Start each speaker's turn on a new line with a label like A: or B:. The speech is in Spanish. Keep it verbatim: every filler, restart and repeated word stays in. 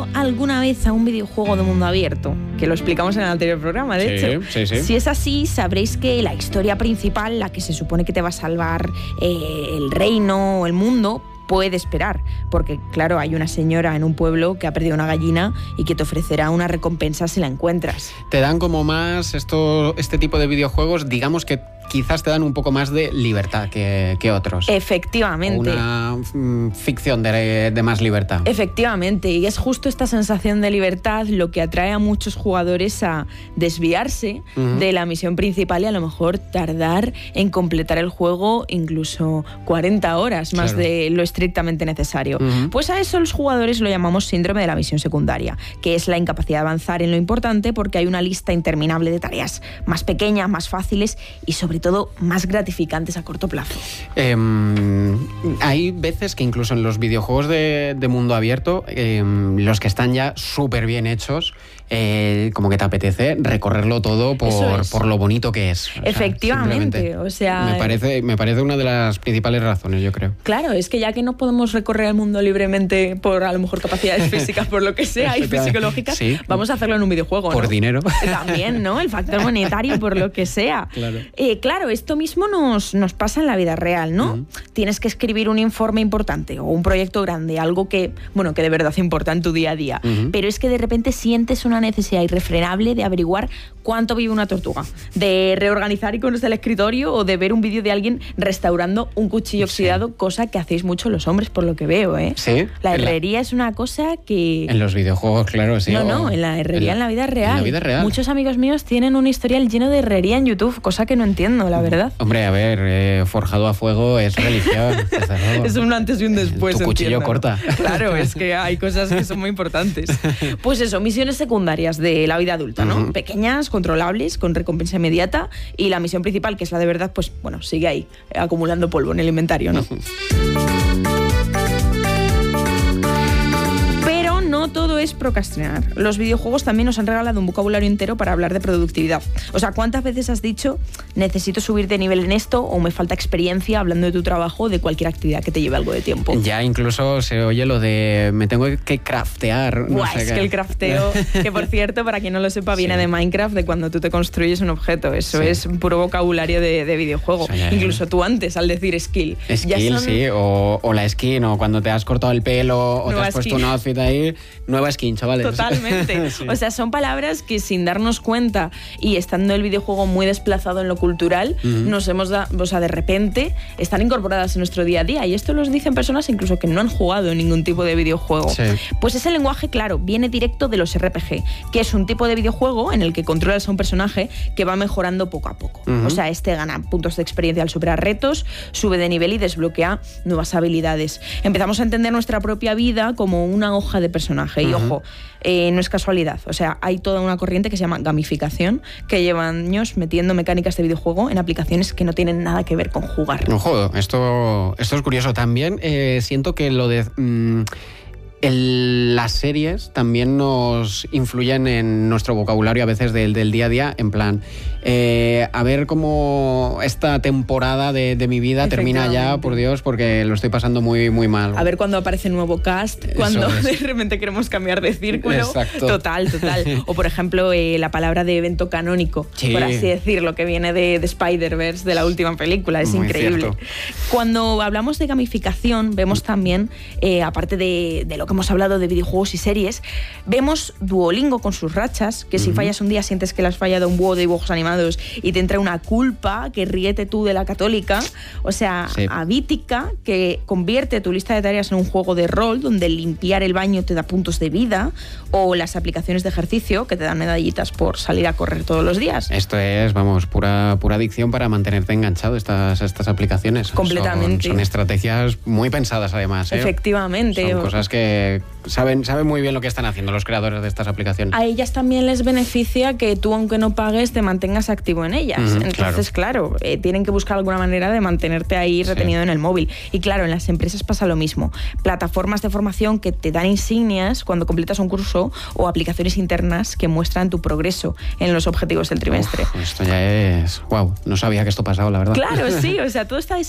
A: jugado alguna vez a un videojuego de mundo abierto? Que lo explicamos en el anterior programa, de
B: sí,
A: hecho.
B: Sí, sí.
A: Si es así, sabréis que la historia principal, la que se supone que te va a salvar eh, el reino o el mundo, puede esperar, porque claro, hay una señora en un pueblo que ha perdido una gallina y que te ofrecerá una recompensa si la encuentras.
B: Te dan como más esto, este tipo de videojuegos, digamos que quizás te dan un poco más de libertad que, que otros.
A: Efectivamente.
B: O una mm, ficción de, de más libertad.
A: Efectivamente, y es justo esta sensación de libertad lo que atrae a muchos jugadores a desviarse uh-huh. de la misión principal y a lo mejor tardar en completar el juego incluso cuarenta horas más claro. de lo estrictamente necesario. Uh-huh. Pues a eso los jugadores lo llamamos síndrome de la misión secundaria, que es la incapacidad de avanzar en lo importante porque hay una lista interminable de tareas más pequeñas, más fáciles y sobre todo más gratificantes a corto plazo.
B: Eh, hay veces que incluso en los videojuegos de, de mundo abierto, eh, los que están ya súper bien hechos, eh, como que te apetece recorrerlo todo por, es. por lo bonito que es. O
A: Efectivamente,
B: sea,
A: o sea...
B: Me parece, me parece una de las principales razones, yo creo.
A: Claro, es que ya que no podemos recorrer el mundo libremente por a lo mejor capacidades físicas, por lo que sea, y fisiológicas, sí. vamos a hacerlo en un videojuego,
B: Por
A: ¿no?
B: dinero.
A: También, ¿no? El factor monetario, por lo que sea.
B: Claro.
A: Eh, claro, esto mismo nos, nos pasa en la vida real, ¿no? Uh-huh. Tienes que escribir un informe importante o un proyecto grande, algo que, bueno, que de verdad importa en tu día a día. Uh-huh. Pero es que de repente sientes una necesidad irrefrenable de averiguar cuánto vive una tortuga, de reorganizar iconos del escritorio o de ver un vídeo de alguien restaurando un cuchillo oxidado, sí. cosa que hacéis mucho los hombres, por lo que veo, ¿eh?
B: Sí.
A: La herrería la... es una cosa que...
B: En los videojuegos, claro, sí.
A: No, no, en la herrería en, en la vida real.
B: En la vida real.
A: Muchos amigos míos tienen un historial lleno de herrería en YouTube, cosa que no entiendo, la verdad.
B: Hombre, a ver, eh, forjado a fuego es religión.
A: Es un antes y un después.
B: Tu cuchillo corta.
A: Claro, es que hay cosas que son muy importantes. Pues eso, misiones secundarias de la vida adulta, ¿no? Uh-huh. Pequeñas, controlables, con recompensa inmediata, y la misión principal, que es la de verdad, pues bueno, sigue ahí, acumulando polvo en el inventario, ¿no? Uh-huh. No todo es procrastinar. Los videojuegos también nos han regalado un vocabulario entero para hablar de productividad. O sea, ¿cuántas veces has dicho necesito subir de nivel en esto o me falta experiencia hablando de tu trabajo o de cualquier actividad que te lleve algo de tiempo?
B: Ya incluso se oye lo de me tengo que craftear. No
A: Buah,
B: sé
A: es
B: qué.
A: que el crafteo, que por cierto, para quien no lo sepa, viene sí. de Minecraft, de cuando tú te construyes un objeto. Eso sí. es puro vocabulario de, de videojuego. O sea, ya, incluso ya. tú antes, al decir skill.
B: Skill, son... sí, o, o la skin, o cuando te has cortado el pelo o
A: Nueva
B: te has
A: skin.
B: puesto un outfit ahí. Nueva skin, chavales.
A: Totalmente. sí. O sea, son palabras que sin darnos cuenta y estando el videojuego muy desplazado en lo cultural, uh-huh. nos hemos dado, o sea, de repente están incorporadas en nuestro día a día. Y esto los dicen personas incluso que no han jugado en ningún tipo de videojuego.
B: Sí.
A: Pues ese lenguaje, claro, viene directo de los R P G, que es un tipo de videojuego en el que controlas a un personaje que va mejorando poco a poco. Uh-huh. O sea, este gana puntos de experiencia al superar retos, sube de nivel y desbloquea nuevas habilidades. Empezamos a entender nuestra propia vida como una hoja de personaje. Uh-huh. Y ojo, eh, no es casualidad. O sea, hay toda una corriente que se llama gamificación, que lleva años metiendo mecánicas de videojuego en aplicaciones que no tienen nada que ver con jugar.
B: Ojo, esto, esto es curioso. También eh, siento que lo de... Mmm... El, las series también nos influyen en nuestro vocabulario a veces del, del día a día, en plan, eh, a ver cómo esta temporada de, de mi vida termina ya, por Dios, porque lo estoy pasando muy, muy mal.
A: A ver cuándo aparece nuevo cast, cuando de repente queremos cambiar de círculo.
B: Exacto.
A: Total, total. O por ejemplo, eh, la palabra de evento canónico, sí. por así decirlo, que viene de, de Spider-Verse, de la última película, es muy increíble. Cierto. Cuando hablamos de gamificación, vemos también, eh, aparte de, de lo que hemos hablado de videojuegos y series, vemos Duolingo con sus rachas, que si uh-huh. fallas un día sientes que le has fallado un búho de dibujos animados y te entra una culpa, que ríete tú de la católica. O sea, sí. Avítica, que convierte tu lista de tareas en un juego de rol donde limpiar el baño te da puntos de vida, o las aplicaciones de ejercicio que te dan medallitas por salir a correr todos los días.
B: Esto es, vamos, pura, pura adicción para mantenerte enganchado, estas, estas aplicaciones.
A: Completamente.
B: Son, son estrategias muy pensadas además, ¿eh?
A: Efectivamente.
B: Son cosas que saben, saben muy bien lo que están haciendo los creadores de estas aplicaciones.
A: A ellas también les beneficia que tú, aunque no pagues, te mantengas activo en ellas. Mm, Entonces, claro, claro eh, tienen que buscar alguna manera de mantenerte ahí retenido sí. en el móvil. Y claro, en las empresas pasa lo mismo. Plataformas de formación que te dan insignias cuando completas un curso, o aplicaciones internas que muestran tu progreso en los objetivos del trimestre.
B: Uf, esto ya es... Wow, no sabía que esto pasaba, la verdad.
A: Claro, sí, o sea, todo está